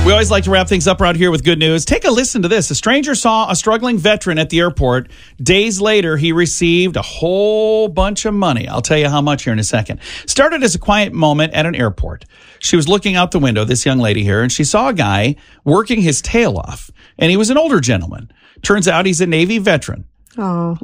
We always like to wrap things up around here with good news. Take a listen to this. A stranger saw a struggling veteran at the airport. Days later, he received a whole bunch of money. I'll tell you how much here in a second. Started as a quiet moment at an airport. She was looking out the window, this young lady here, and she saw a guy working his tail off. And he was an older gentleman. Turns out he's a Navy veteran. Oh.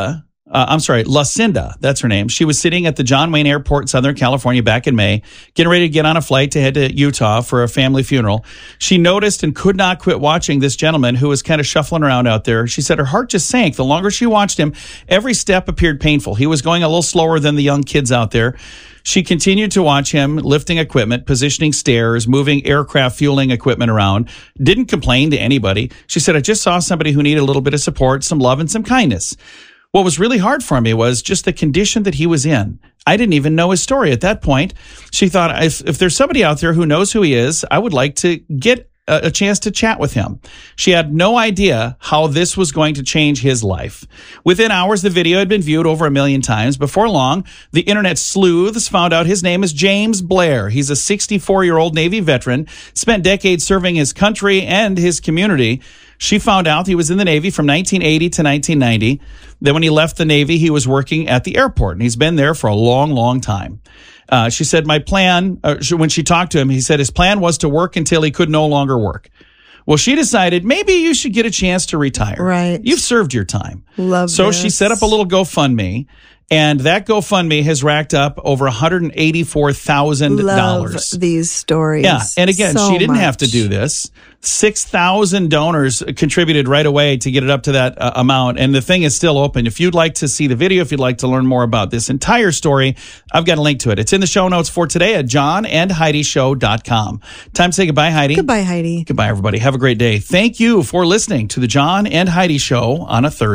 Lucinda, that's her name. She was sitting at the John Wayne Airport in Southern California back in May, getting ready to get on a flight to head to Utah for a family funeral. She noticed and could not quit watching this gentleman who was kind of shuffling around out there. She said her heart just sank. The longer she watched him, every step appeared painful. He was going a little slower than the young kids out there. She continued to watch him lifting equipment, positioning stairs, moving aircraft fueling equipment around. Didn't complain to anybody. She said, I just saw somebody who needed a little bit of support, some love, and some kindness. What was really hard for me was just the condition that he was in. I didn't even know his story at that point. She thought, if there's somebody out there who knows who he is, I would like to get a chance to chat with him. She had no idea how this was going to change his life. Within hours, the video had been viewed over 1 million times. Before long, the internet sleuths found out his name is James Blair. He's a 64-year-old Navy veteran, spent decades serving his country and his community. She found out he was in the Navy from 1980 to 1990. Then when he left the Navy, he was working at the airport, and he's been there for a long, long time. She said, my plan, when she talked to him, he said his plan was to work until he could no longer work. Well, she decided maybe you should get a chance to retire. Right. You've served your time. So she set up a little GoFundMe, and that GoFundMe has racked up over $184,000. Love these stories. Yeah, and again, so she didn't much. have to do this. 6,000 donors contributed right away to get it up to that amount, and the thing is still open. If you'd like to see the video, if you'd like to learn more about this entire story, I've got a link to it. It's in the show notes for today at johnandheidishow.com. Time to say goodbye, Heidi. Goodbye, Heidi. Goodbye, everybody. Have a great day. Thank you for listening to the John and Heidi Show on a Thursday.